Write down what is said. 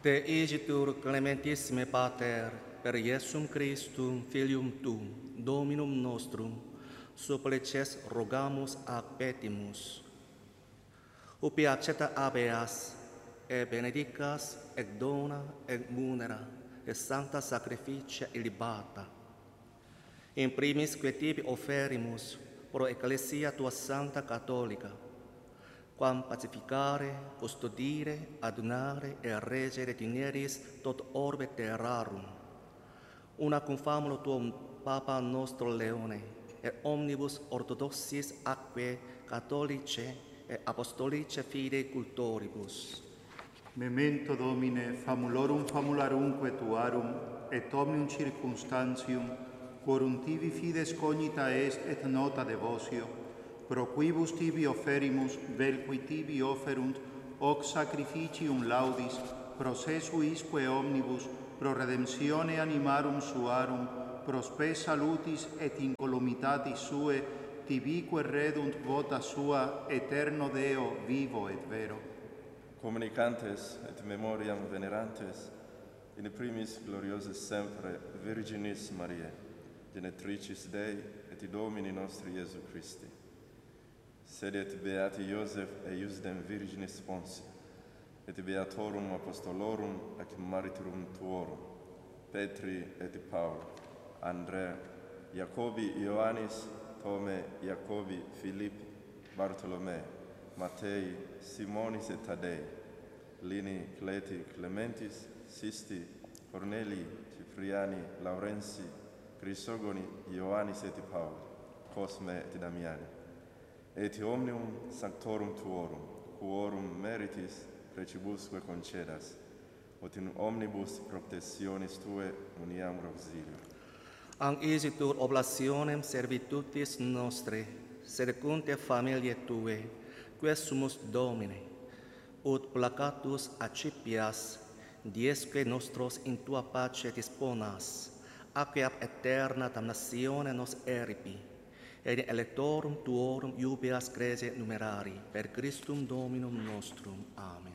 Te igitur clementissime Pater, per Iesum Christum, Filium Tuum, Dominum nostrum, supplices rogamus ac petimus. Ubi accetta habeas, et benedicas, et dona, et munera, et sancta sacrificia illibata. In primis que tibi offerimus, pro Ecclesia tua Sancta Catholica, quam pacificare, custodire, adunare et reggere dineris tot orbe terrarum, una cum famulo tuum Papa nostro Leone, et omnibus orthodoxis atque catholice et apostolice fidei cultoribus. Memento Domine, famulorum famularumque tuarum, et omnium circumstantium, quorum tibi fides cognita est et nota devotio, pro quibus tibi offerimus, vel qui tibi offerunt, hoc sacrificium laudis, procesu isque omnibus, pro redemptione animarum suarum, pro spe salutis et incolumitatis sue, tibique redunt vota sua, eterno Deo, vivo et vero. Communicantes et memoriam venerantes, in primis gloriosis sempre Virginis Mariae, genetricis Dei et Domini nostri Iesu Christi. Sedet beati Iosef et Iusdem Virginis Ponsi, et beatorum apostolorum ac martyrum tuorum, Petri et Paul, Andrea, Jacobi Ioannis, Tome, Jacobi, Philippi, Bartolomei, Matei, Simonis et Tadei, Lini, Cleti, Clementis, Sisti, Cornelii, Cipriani, Laurensi, Crisogoni, Ioannis et Paul, Cosme et Damiani, et omnium sanctorum tuorum, quorum meritis precibusque concedas, ut in omnibus proptesionis tue uniam auxilio. Ang isitur oblationem servitutis nostre, secunte familiae tue, quesumus Domine, ut placatus accipias, diesque nostros in tua pace disponas, aque ab eterna damnatione nos eripi, et in electorum tuorum jubilas grece numerari, per Christum Dominum nostrum. Amen.